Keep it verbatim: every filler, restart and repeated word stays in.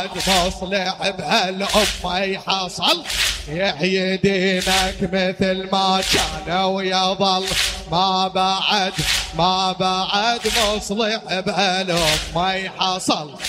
مصلح بهالأمة يحصل، يحيي دينك مثل ما كان ويظل، ما بعد ما بعد مصلح بهالأمة يحصل.